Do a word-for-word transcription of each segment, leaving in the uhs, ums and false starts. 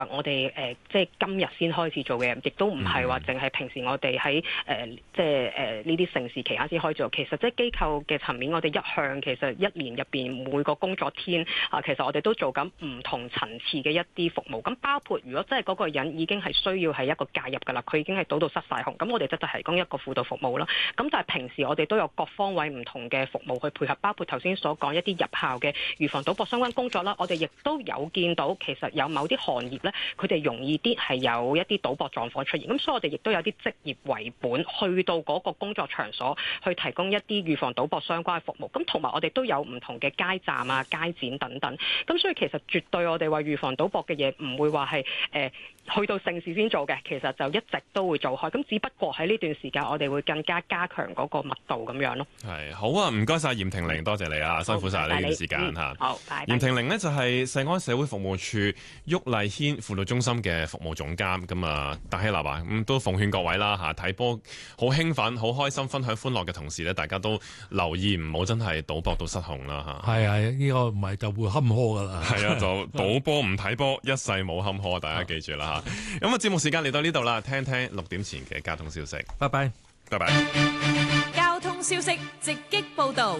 我哋誒、呃、即係今日先開始做嘅，亦都唔係話淨係平時我哋喺誒即係誒呢啲盛事期間先開始做。其實即係機構嘅層面，我哋一向其實一年入邊每個工作天啊、呃，其實我哋都做緊唔同層次嘅一啲服務。咁包括如果真係嗰個人已經係需要係一個介入㗎啦，佢已經係賭到失晒控，咁我哋就提供一個輔導服務啦。咁但係平時我哋都有各方位唔同嘅服務去配合，包括頭先所講一啲入校嘅預防賭博相關工作啦。我哋亦都有見到其實有某啲行業咧，佢哋容易啲係有一啲賭博狀況出現，咁所以我哋亦都有啲職業為本，去到嗰個工作場所去提供一啲預防賭博相關嘅服務。咁同埋我哋都有唔同嘅街站啊、街展等等。咁所以其實絕對我哋話預防賭博嘅嘢唔會話係誒去到盛事先做嘅，其實就一直都會做開。咁只不過喺呢段時間，我哋會更加加強嗰個密度咁樣咯。 係好啊，唔該晒嚴婷玲，多謝你啊，辛苦晒呢段時間嚇。 好，拜拜。 嚴婷玲呢就係世安社會服務處郁麗軒輔導中心嘅服務總監。咁啊，大希立啊，咁都奉勸各位啦嚇，睇波好興奮、好開心、分享歡樂嘅同時呢，大家都留意唔好真係賭博到失控啦嚇。 係啊，呢個唔係就會坎坷噶啦。 係啊，就賭波唔睇波，一世冇坎坷，大家記住啦嚇。咁啊，節目時間嚟到呢度啦，聽聽六點前嘅交通消息。 拜拜， 拜拜。 交通消息直擊報導。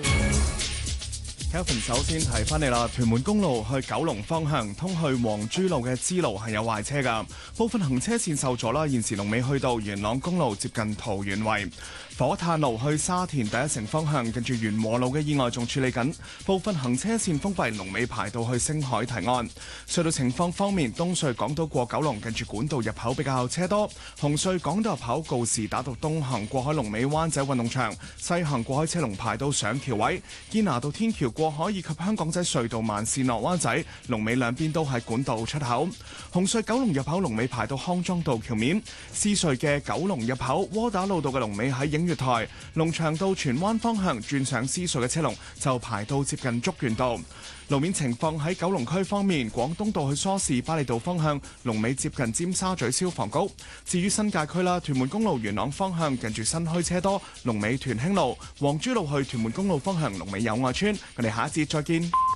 Kelvin 首先提翻你啦，屯門公路去九龍方向通去黃珠路嘅支路係有壞車㗎，部分行車線受阻啦。現時龍尾去到元朗公路接近桃園圍。火炭路去沙田第一城方向，近住元和路嘅意外仲處理緊，部分行車線封閉，龍尾排到去星海堤岸。隧道情況方面，東隧港島過九龍近住管道入口比較車多，紅隧港島入口告士打道東行過海龍尾灣仔運動場，西行過海車龍排到上橋位。堅拿道天橋過海以及香港仔隧道慢線落灣仔，龍尾兩邊都係管道出口。紅隧九龍入口龍尾排到康莊道橋面，獅隧嘅九龍入口窩打老道嘅龍尾喺映月台，龍翔道荃灣方向轉上獅隧嘅車龍就排到接近竹園道。路面情況喺九龍區方面，廣東道去梳士巴利道方向龍尾接近尖沙咀消防局。至於新界區啦，屯門公路元朗方向近住新墟車多，龍尾屯興路；黃珠路去屯門公路方向龍尾友愛村。我哋下一節再見。